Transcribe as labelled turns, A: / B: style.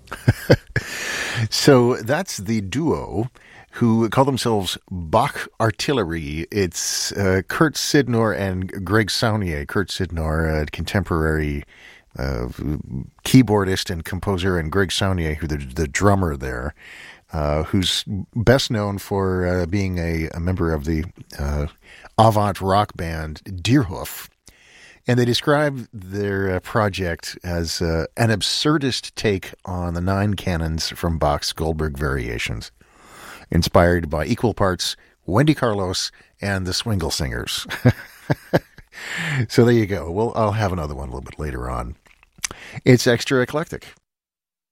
A: So that's the duo who call themselves Bach Artillery. It's Kurt Sidnor and Greg Saunier. Kurt Sidnor, a contemporary keyboardist and composer, and Greg Saunier, who the drummer there, who's best known for being a member of the avant rock band Deerhoof. And they describe their project as an absurdist take on the nine canons from Bach's Goldberg Variations, inspired by equal parts Wendy Carlos and the Swingle Singers. So there you go. Well, I'll have another one a little bit later on. It's extra eclectic.